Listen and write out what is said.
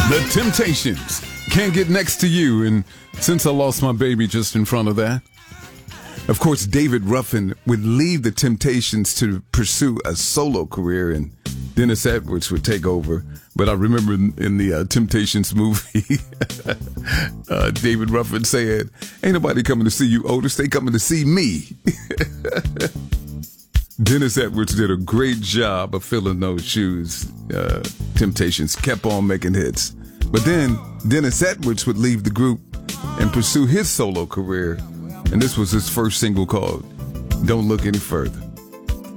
The Temptations, Can't Get Next to You, and Since I Lost My Baby just in front of that. Of course, David Ruffin would leave the Temptations to pursue a solo career, and Dennis Edwards would take over. But I remember in the Temptations movie, David Ruffin said, "Ain't nobody coming to see you, Otis. They coming to see me." Dennis Edwards did a great job of filling those shoes. Temptations kept on making hits. But then Dennis Edwards would leave the group and pursue his solo career. And this was his first single called Don't Look Any Further.